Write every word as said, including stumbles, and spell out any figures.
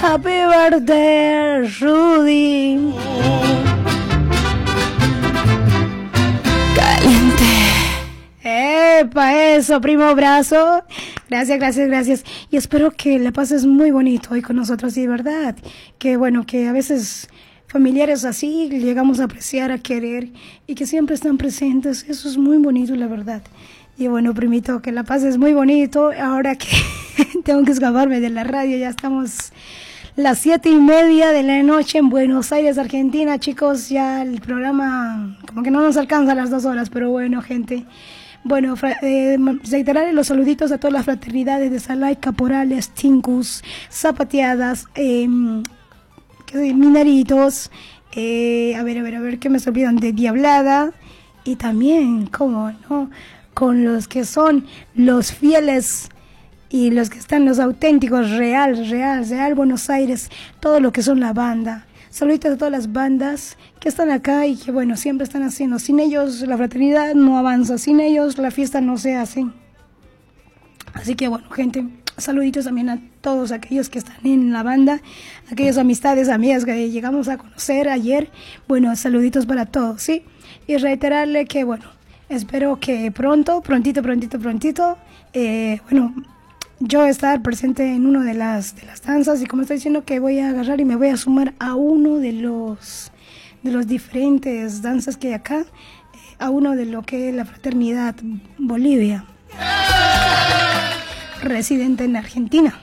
Happy birthday, Rudy. Caliente. ¡Epa, eso, primo brazo! Gracias, gracias, gracias. Y espero que la pases muy bonito hoy con nosotros, de verdad. Que bueno, que a veces familiares así llegamos a apreciar, a querer y que siempre están presentes. Eso es muy bonito, la verdad. Y bueno, primito, que la pases muy bonito. Ahora que tengo que escaparme de la radio, ya estamos las siete y media de la noche en Buenos Aires, Argentina. Chicos, ya el programa como que no nos alcanza a las dos horas, pero bueno, gente. Bueno, eh, reiterarle los saluditos a todas las fraternidades de Salay, Caporales, Tincus, Zapateadas, eh, Mineritos, eh, a ver, a ver, a ver, ¿qué me se olvidan? De Diablada, y también, ¿cómo no? Con los que son los fieles y los que están los auténticos, real, real, real Buenos Aires, todo lo que son la banda. Saluditos a todas las bandas que están acá y que, bueno, siempre están haciendo. Sin ellos la fraternidad no avanza, sin ellos la fiesta no se hace. Así que, bueno, gente, saluditos también a todos aquellos que están en la banda, aquellas amistades, amigas que llegamos a conocer ayer. Bueno, saluditos para todos, ¿sí? Y reiterarle que, bueno, espero que pronto, prontito, prontito, prontito, eh, bueno... yo estar presente en una de las de las danzas, y como estoy diciendo que voy a agarrar y me voy a sumar a uno de los de los diferentes danzas que hay acá, eh, a uno de lo que es la Fraternidad Bolivia, residente en Argentina.